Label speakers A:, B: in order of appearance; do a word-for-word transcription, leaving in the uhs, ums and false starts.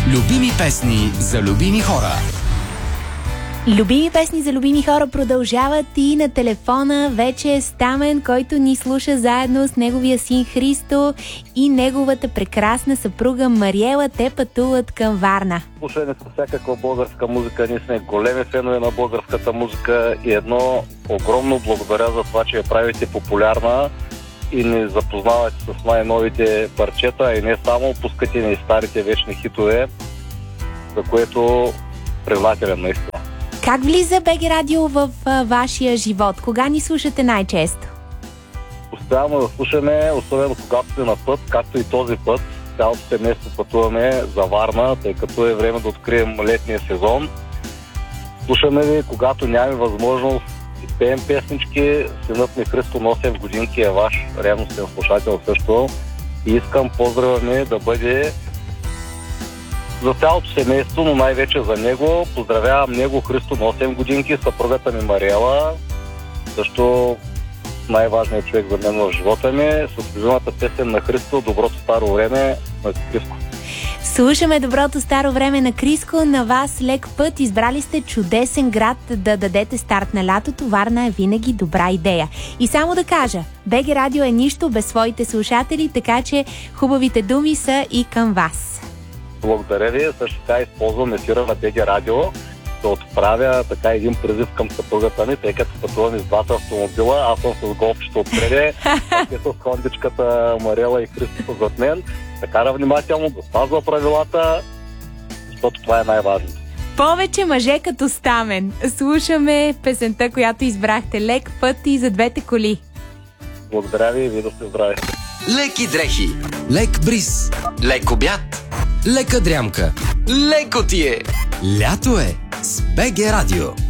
A: Любими песни за любими хора.
B: Любими песни за любими хора продължават и на телефона вече е Стамен, който ни слуша заедно с неговия син Христо и неговата прекрасна съпруга Мариела. Те пътуват към Варна.
C: Слушаме с всякаква българска музика. Ние сме големи фенове на българската музика и едно огромно благодаря за това, че я правите популярна и ни запознавате с най-новите парчета, и не само, пускате ни старите вечни хитове, за което признателен наистина.
B: Как влиза БГ Радио в а, вашия живот? Кога ни слушате най-често?
C: Постоянно да слушаме, особено когато сме на път, както и този път. Цялото семейство пътуваме за Варна, тъй като е време да открием летния сезон. Слушаме ви, когато нямаме възможност и пеем песнички. Синът ми Христо на осем годинки е ваш ревностен слушател също. И искам поздрава ми да бъде за цялото семейство, но най-вече за него. Поздравявам него, Христо на осем годинки, съпругата ми Мариела, също най-важният човек за мен в живота ми, с любимата песен на Христо "Доброто старо време" на Криско.
B: Слушаме "Доброто старо време" на Криско. На вас лек път. Избрали сте чудесен град да дадете старт на лятото. Варна е винаги добра идея. И само да кажа, БГ Радио е нищо без своите слушатели, така че хубавите думи са и към вас.
C: Благодаря ви. Също така използвам ефира на БГ Радио да отправя така един призив към съпругата ми, тъй като пътуваме с двата автомобила. Аз съм с голфчето отпреде, те с хондичката Мариела и Христо зад мен. Така да внимателно да спазва правилата, защото това е най-важното.
B: Повече мъже като Стамен. Слушаме песента, която избрахте. Лек път и за двете коли.
C: Благодаря ви и ви да сте здрави.
A: Леки дрехи, лек бриз, лек обяд, лека дрямка, леко ти е. Лято е с БГ Радио.